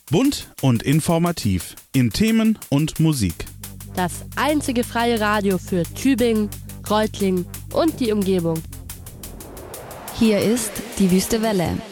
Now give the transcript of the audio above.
Bunt und informativ in Themen und Musik. Das einzige freie Radio für Tübingen, Reutlingen und die Umgebung. Hier ist die Wüste Welle.